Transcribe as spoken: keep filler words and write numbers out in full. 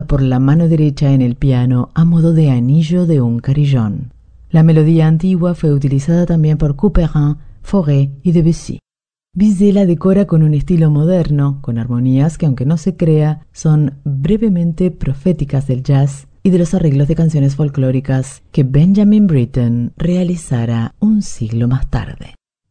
por la mano derecha en el piano a modo de anillo de un carillón. La melodía antigua fue utilizada también por Couperin, Fauré y Debussy. Bizet la decora con un estilo moderno, con armonías que, aunque no se crea, son brevemente proféticas del jazz y de los arreglos de canciones folclóricas que Benjamin Britten realizara un siglo más tarde.